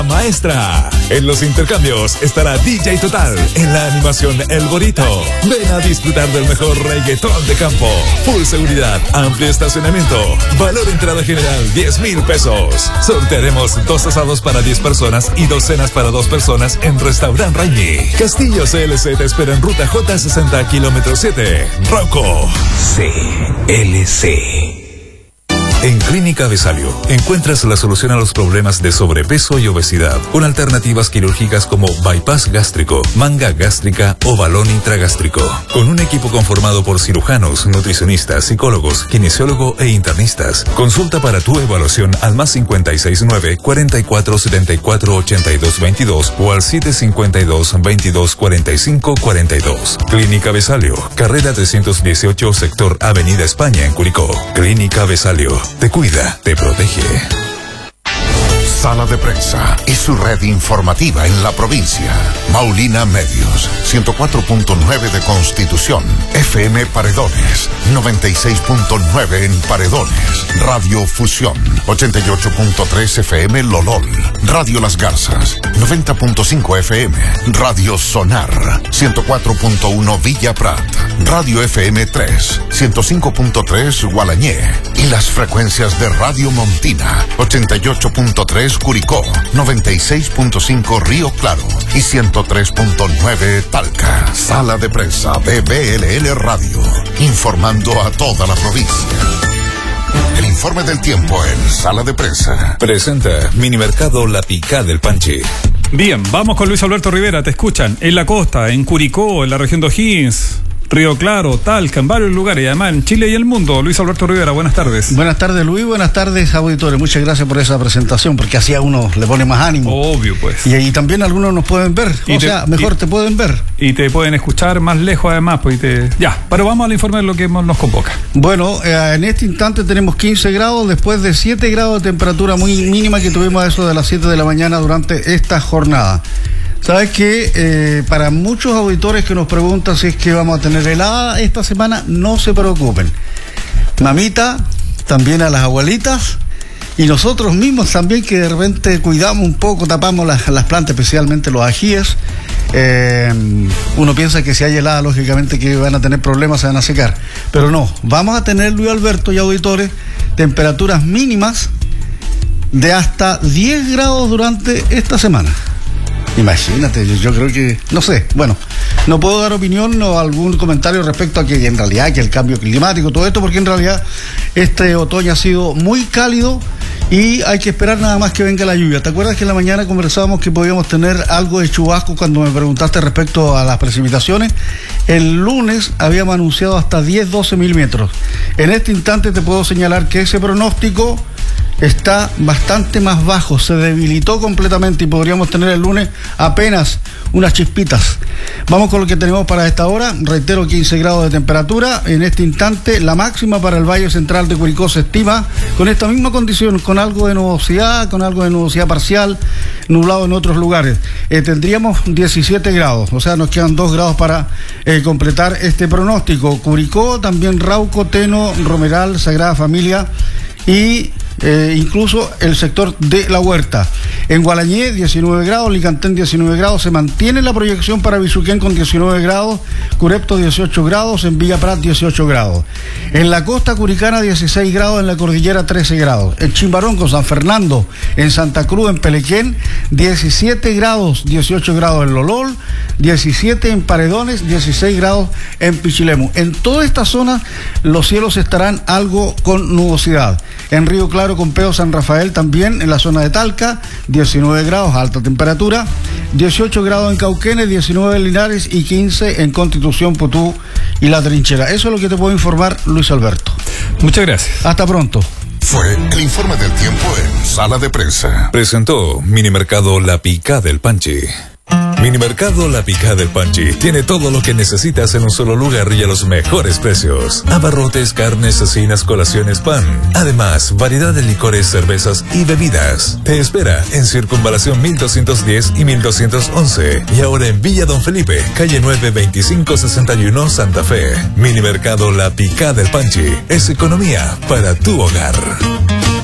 Maestra. En los intercambios estará DJ Total. En la animación El Gorito. Ven a disfrutar del mejor reggaetón de campo. Full seguridad, amplio estacionamiento. Valor entrada general 10,000 pesos. Sortearemos 2 asados para 10 personas y 2 cenas para 2 personas en Restaurant Raimi. Castillo CLC te espera en ruta J60 kilómetro 7. Rauco. CLC. En Clínica Besalio encuentras la solución a los problemas de sobrepeso y obesidad con alternativas quirúrgicas como bypass gástrico, manga gástrica o balón intragástrico. Con un equipo conformado por cirujanos, nutricionistas, psicólogos, kinesiólogo e internistas. Consulta para tu evaluación al +569 44 74 82 22 o al 752 22 45 42. Clínica Besalio, carrera 318, sector Avenida España en Curicó. Clínica Besalio. Te cuida, te protege. Sala de Prensa y su red informativa en la provincia. Maulina Medios, 104.9 de Constitución, FM Paredones, 96.9 en Paredones, Radio Fusión, 88.3 FM Lolol, Radio Las Garzas, 90.5 FM, Radio Sonar, 104.1 Villa Prat, Radio FM 3, 105.3 Gualañé y las frecuencias de Radio Montina, 88.3 Curicó, 96.5 Río Claro y 103.9 Talca. Sala de Prensa BBLN Radio, informando a toda la provincia. El informe del tiempo en Sala de Prensa. Presenta Minimercado La Picá del Panchi. Bien, vamos con Luis Alberto Rivera, te escuchan en la costa, en Curicó, en la región de O'Higgins, Río Claro, Talca, en varios lugares, y además en Chile y el mundo. Luis Alberto Rivera, buenas tardes. Buenas tardes, Luis, buenas tardes, auditores. Muchas gracias por esa presentación, porque así a uno le pone más ánimo. Obvio, pues. Y ahí también algunos nos pueden ver, mejor te pueden ver. Y te pueden escuchar más lejos además, pues. Ya, pero vamos al informe de lo que nos convoca. Bueno, en este instante tenemos 15 grados, después de 7 grados de temperatura muy mínima que tuvimos a eso de las 7 de la mañana durante esta jornada. ¿Sabes qué? Para muchos auditores que nos preguntan si es que vamos a tener helada esta semana, no se preocupen. Mamita, también a las abuelitas y nosotros mismos también, que de repente cuidamos un poco, tapamos las plantas, especialmente los ajíes. Uno piensa que si hay helada, lógicamente que van a tener problemas, se van a secar. Pero no, vamos a tener, Luis Alberto y auditores, temperaturas mínimas de hasta 10 grados durante esta semana. Imagínate, yo creo que, no sé, bueno, no puedo dar opinión o algún comentario respecto a que en realidad que el cambio climático, todo esto, porque en realidad este otoño ha sido muy cálido y hay que esperar nada más que venga la lluvia. ¿Te acuerdas que en la mañana conversábamos que podíamos tener algo de chubasco cuando me preguntaste respecto a las precipitaciones? El lunes habíamos anunciado hasta 10-12 milímetros. En este instante te puedo señalar que ese pronóstico está bastante más bajo, se debilitó completamente y podríamos tener el lunes apenas unas chispitas. Vamos con lo que tenemos para esta hora. Reitero, 15 grados de temperatura. En este instante, la máxima para el Valle Central de Curicó se estima con esta misma condición, con algo de nubosidad parcial, nublado en otros lugares. Tendríamos 17 grados, o sea, nos quedan 2 grados para completar este pronóstico. Curicó, también Rauco, Teno, Romeral, Sagrada Familia y incluso el sector de La Huerta. En Gualañé 19 grados, Licantén 19 grados, se mantiene la proyección para Bisuquén con 19 grados, Curepto 18 grados, en Villa Prat 18 grados. En la costa curicana 16 grados, en la cordillera 13 grados. En Chimbarón con San Fernando, en Santa Cruz, en Pelequén 17 grados, 18 grados en Lolol, 17 en Paredones, 16 grados en Pichilemu. En toda esta zona los cielos estarán algo con nubosidad. En Río Claro con Peo San Rafael también, en la zona de Talca, 19 grados, alta temperatura, 18 grados en Cauquenes, 19 en Linares y 15 en Constitución, Putú y La Trinchera. Eso es lo que te puedo informar, Luis Alberto. Muchas gracias. Hasta pronto. Fue el informe del tiempo en Sala de Prensa. Presentó Minimercado La Picá del Panchi. Minimercado La Picá del Panchi tiene todo lo que necesitas en un solo lugar y a los mejores precios. Abarrotes, carnes, cecinas, colaciones, pan. Además, variedad de licores, cervezas y bebidas. Te espera en Circunvalación 1210 y 1211. Y ahora en Villa Don Felipe, calle 9, 2561, Santa Fe. Minimercado La Picá del Panchi es economía para tu hogar.